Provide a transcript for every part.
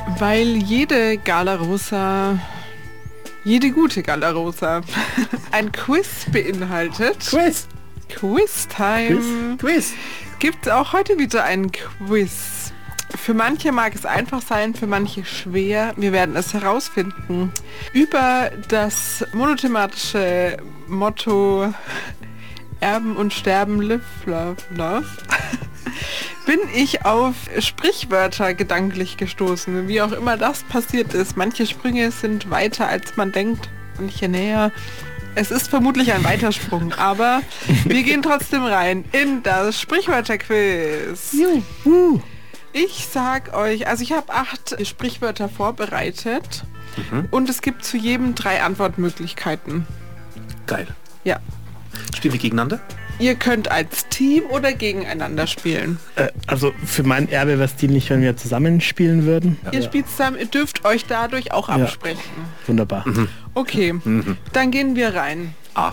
Weil jede Galarosa, jede gute Galarosa, ein Quiz beinhaltet. Quiz-Time. Quiz. Gibt es auch heute wieder einen Quiz. Für manche mag es einfach sein, für manche schwer. Wir werden es herausfinden. Über das monothematische Motto Erben und Sterben, live, love, love, bin ich auf Sprichwörter gedanklich gestoßen. Wie auch immer das passiert ist. Manche Sprünge sind weiter, als man denkt, manche näher. Es ist vermutlich ein Weitersprung, aber wir gehen trotzdem rein in das Sprichwörterquiz. Ich sag euch, also ich habe 8 Sprichwörter vorbereitet und es gibt zu jedem 3 Antwortmöglichkeiten. Geil. Ja. Spielen wir gegeneinander? Ihr könnt als Team oder gegeneinander spielen. Also für mein Erbe wäre es dienlich, wenn wir zusammen spielen würden. Ihr spielt zusammen, ihr dürft euch dadurch auch absprechen. Wunderbar. Okay, dann gehen wir rein. A.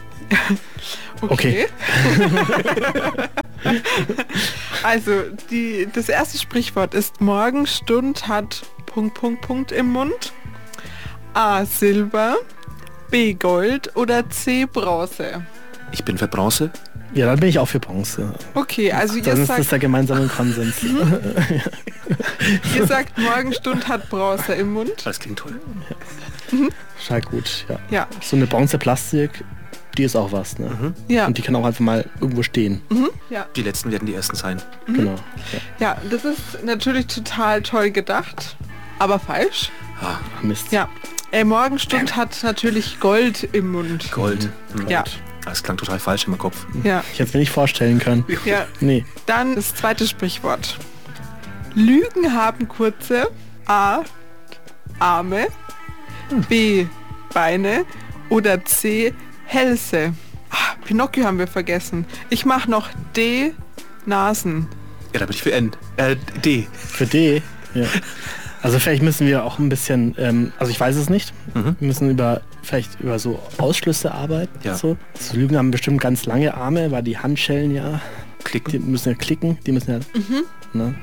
Okay. Also, das erste Sprichwort ist: Morgenstund hat ... im Mund. A. Silber, B. Gold oder C. Bronze. Ich bin für Bronze. Ja, dann bin ich auch für Bronze. Okay, also Dann ihr ist das sagt, der gemeinsame Konsens. ihr sagt, Morgenstund hat Bronze im Mund. Das klingt toll. Schau gut, ja. Ja. So eine Bronzeplastik, die ist auch was, ne? Ja. Und die kann auch einfach mal irgendwo stehen. Ja. Die letzten werden die ersten sein. Genau. Ja. Ja, das ist natürlich total toll gedacht, aber falsch. Ah, Ach, Mist. Ja. Morgenstund hat natürlich Gold im Mund. Gold. Ja. Das klang total falsch in meinem Kopf. Ja. Ich hätte es mir nicht vorstellen können. Ja. Nee. Dann das zweite Sprichwort. Lügen haben kurze A. Arme, B. Beine oder C. Hälse. Pinocchio haben wir vergessen. Ich mache noch D. Nasen. Ja, da bin ich für N. D. Für D, ja. Also vielleicht müssen wir auch ein bisschen, also ich weiß es nicht, wir müssen vielleicht über so Ausschlüsse arbeiten. Ja. So. Also Lügen haben bestimmt ganz lange Arme, weil die Handschellen ja Klicken. die müssen ja klicken, die müssen ja... Ne?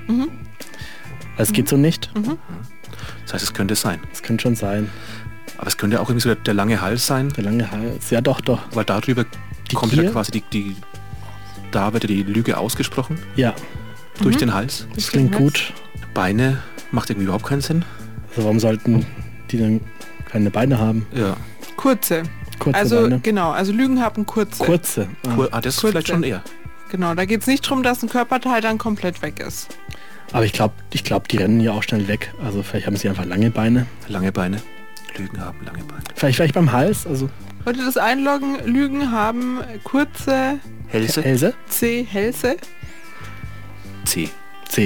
Es geht so nicht. Das heißt, es könnte sein. Das könnte schon sein. Aber es könnte auch irgendwie so der lange Hals sein, Der lange Hals. Ja, doch. weil darüber Die kommt Gier? ja quasi da wird ja die Lüge ausgesprochen, Ja, durch den Hals. das klingt gut. Beine macht irgendwie überhaupt keinen Sinn. Also warum sollten die dann keine Beine haben? Ja. Kurze. Kurze Also Beine. genau, also Lügen haben kurze. Kurze. Das ist Kurze. vielleicht schon eher. Genau, da geht es nicht darum, dass ein Körperteil dann komplett weg ist. Aber ich glaube, die rennen ja auch schnell weg. Also vielleicht haben sie einfach lange Beine. Lange Beine. Lügen haben lange Beine. Vielleicht beim Hals, also Wollt ihr das einloggen? Lügen haben kurze Hälse. Hälse. C. Hälse. C. C.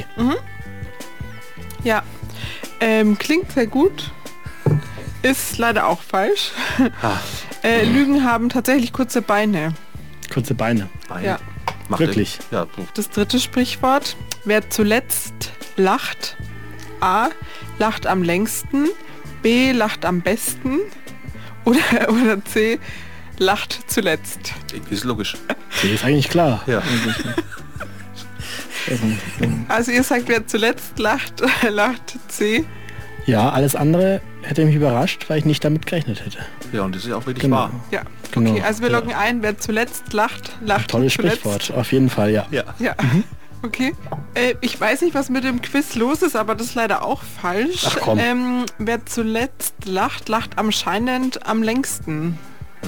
Ja. Klingt sehr gut. Ist leider auch falsch. Ah, Lügen haben tatsächlich kurze Beine. Kurze Beine. Beine. Ja. Macht Wirklich? Ja. Das dritte Sprichwort. Wer zuletzt lacht. A. Lacht am längsten. B. Lacht am besten. Oder C. Lacht zuletzt. Irgendwie ist logisch. C ist eigentlich klar. Ja. Also ihr sagt, wer zuletzt lacht, lacht C. Ja, alles andere hätte mich überrascht, weil ich nicht damit gerechnet hätte. Ja, und das ist ja auch wirklich Genau. wahr. Ja. Genau. Okay, also wir loggen ein, wer zuletzt lacht, lacht Tolles zuletzt. Sprichwort, auf jeden Fall, ja. Ja. Ja. Okay. Ich weiß nicht, was mit dem Quiz los ist, aber das ist leider auch falsch. Ach komm. Wer zuletzt lacht, lacht anscheinend am längsten.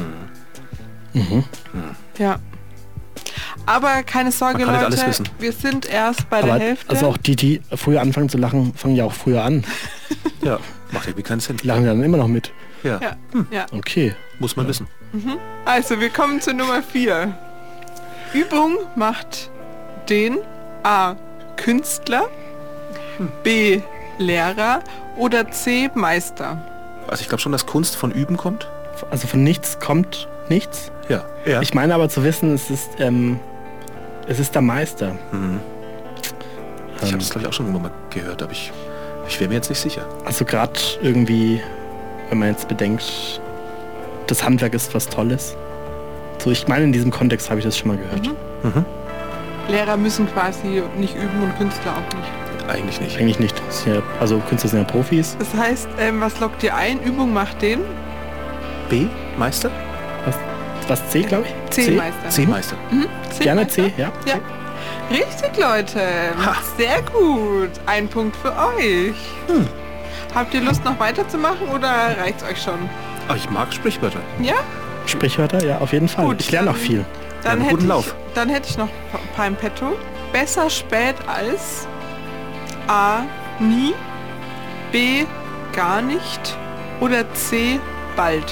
Ja. Aber keine Sorge, Man kann nicht alles Leute, wissen. wir sind erst bei der Aber Hälfte. also auch die früher anfangen zu lachen, fangen ja auch früher an. Ja. Macht irgendwie keinen Sinn. Die lachen dann immer noch mit. Ja. Ja. Ja. Okay. Muss man wissen. Also, wir kommen zu Nummer 4. Übung macht den A. Künstler, B. Lehrer oder C. Meister. Also ich glaube schon, dass Kunst von Üben kommt. Also von nichts kommt nichts. Ja. Ja. Ich meine aber zu wissen, es ist der Meister. Ich habe das glaube ich auch schon irgendwann mal gehört, aber ich wäre mir jetzt nicht sicher. Also gerade irgendwie, wenn man jetzt bedenkt, das Handwerk ist was Tolles. So, ich meine, in diesem Kontext habe ich das schon mal gehört. Lehrer müssen quasi nicht üben und Künstler auch nicht. Eigentlich nicht. Eigentlich nicht. Also Künstler sind ja Profis. Das heißt, was lockt ihr ein? Übung macht den? B, Meister? Was C, glaube ich? C-Meister. C-Meister. Gerne C, ja. Ja. Richtig, Leute. Sehr gut. Ein Punkt für euch. Habt ihr Lust, noch weiterzumachen oder reicht's euch schon? Aber ich mag Sprichwörter. Ja? Sprichwörter, ja, auf jeden Fall. Gut, ich lerne noch viel. Dann einen guten Lauf. Dann hätte ich noch ein paar im Petto. Besser spät als A. Nie, B. gar nicht oder C. bald.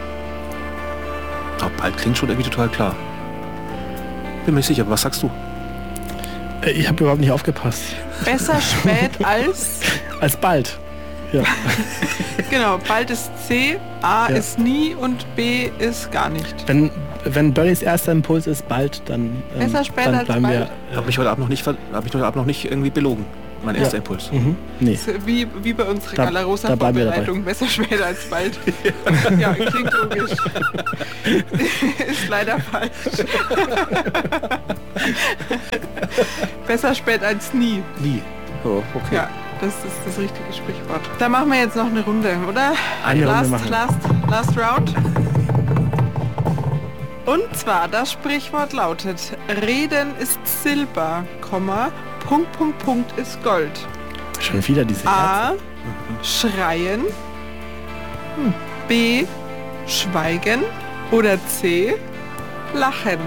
Oh, bald klingt schon irgendwie total klar. Bin mir nicht sicher, aber was sagst du? Ich habe überhaupt nicht aufgepasst. Besser spät als... Als bald. Ja. Genau, bald ist C, A ist nie und B ist gar nicht. Wenn Bernies erster Impuls ist bald, dann, Besser spät dann als bleiben bald? wir... Hab mich heute Abend noch nicht irgendwie belogen. Mein erster Impuls. Nee. Das ist wie bei unserer Da Galarosa bleiben wir Vorbereitung. Besser spät als bald. Ja, klingt logisch. Ist leider falsch. Besser spät als nie. Nie. Oh, okay. Ja, das ist das richtige Sprichwort. Da machen wir jetzt noch eine Runde, oder? Eine Runde machen wir. Last round. Und zwar, das Sprichwort lautet, Reden ist Silber, Punkt, Punkt ist Gold. Schon wieder diese A. Schreien. B. Schweigen. Oder C. Lachen.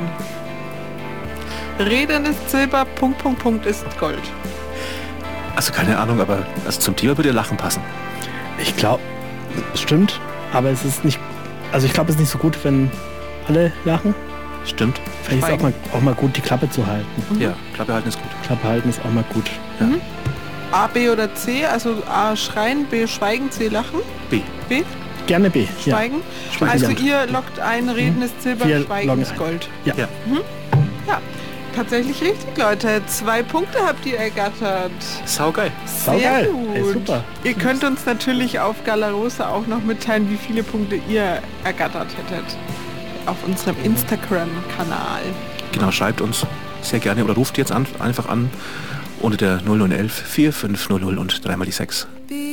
Reden ist Silber, Punkt ist Gold. Also keine Ahnung, aber zum Thema würde Lachen passen. Ich glaube, es stimmt, aber es ist nicht... Also ich glaube, es ist nicht so gut, wenn alle lachen. Stimmt. Vielleicht ist es auch mal gut, die Klappe zu halten. Ja, Klappe halten ist gut. Klappe halten ist auch mal gut. Ja. A, B oder C? Also A schreien, B schweigen, C lachen? B. B? Gerne B. Schweigen? Schweigen. Also ihr lockt ein, Reden ist Silber, Wir Schweigen loggen ist ein. Gold. Ja. Ja. Ja, tatsächlich richtig, Leute. 2 Punkte habt ihr ergattert. Saugeil. Sehr Saugeil. gut. Ey, super. Ihr könnt uns natürlich auf Galarosa auch noch mitteilen, wie viele Punkte ihr ergattert hättet. Auf unserem Instagram-Kanal. Genau, schreibt uns sehr gerne oder ruft jetzt einfach an unter der 0011 4500 und 3 mal die 6.